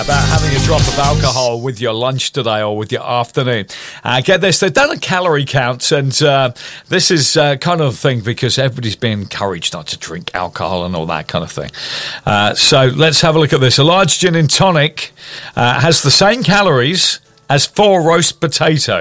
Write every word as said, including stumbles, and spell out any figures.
About having a drop of alcohol with your lunch today or with your afternoon. Uh, get this, they've done a calorie count, and uh, this is uh, kind of a thing because everybody's been encouraged not to drink alcohol and all that kind of thing. Uh, so let's have a look at this. A large gin and tonic uh, has the same calories as four roast potatoes.